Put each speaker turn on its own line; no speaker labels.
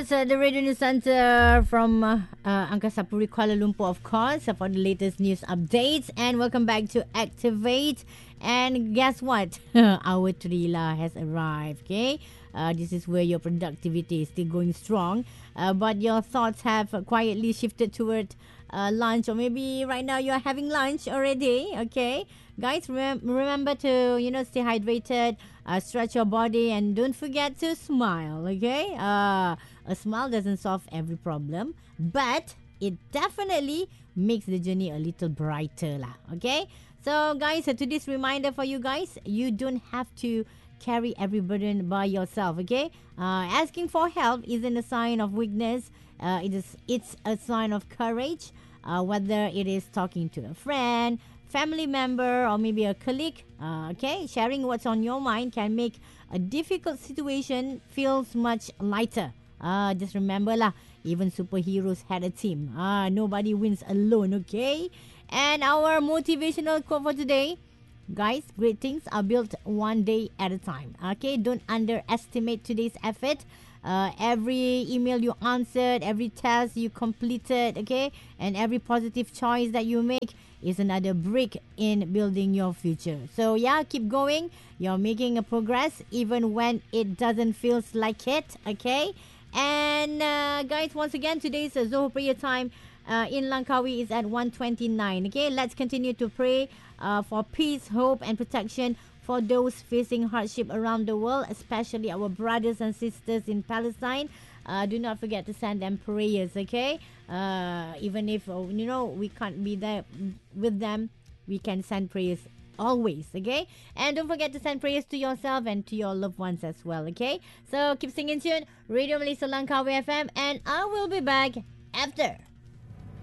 was the Radio News Center from Angkasa Puri, Kuala Lumpur, of course, for the latest news updates. And welcome back to Activate. And guess what? Our Trila has arrived, okay? This is where your productivity is still going strong, but your thoughts have quietly shifted toward lunch, or maybe right now you're having lunch already, okay? Guys, remember to, stay hydrated, stretch your body, and don't forget to smile, okay? A smile doesn't solve every problem, but it definitely makes the journey a little brighter lah, okay? So guys, today's reminder for you guys, you don't have to carry every burden by yourself, okay? Asking for help isn't a sign of weakness. It's a sign of courage, whether it is talking to a friend, family member, or maybe a colleague, okay? Sharing what's on your mind can make a difficult situation feels much lighter. Just remember lah, even superheroes had a team. Nobody wins alone, okay? And our motivational quote for today, guys, great things are built one day at a time. Okay, don't underestimate today's effort. Every email you answered, every task you completed, okay, and every positive choice that you make is another brick in building your future. So yeah, keep going. You're making a progress even when it doesn't feel like it, okay? And guys, once again, today's Zohor prayer time in Langkawi is at 1:29. Okay, let's continue to pray for peace, hope, and protection for those facing hardship around the world, especially our brothers and sisters in Palestine. Do not forget to send them prayers, okay? Even if, we can't be there with them, we can send prayers always, okay? And don't forget to send prayers to yourself and to your loved ones as well, okay? So keep singing tune, Radio Malaysia Langkawi FM, and I will be back after.